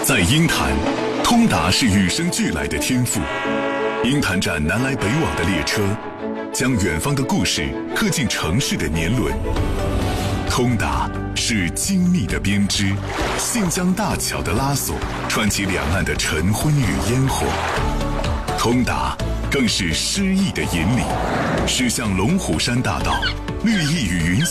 在鹰潭，通达是与生俱来的天赋。鹰潭站南来北往的列车，将远方的故事刻进城市的年轮。通达是精密的编织，信江大桥的拉索，串起两岸的晨昏与烟火。通达更是诗意的引领，驶向龙虎山大道，绿意与云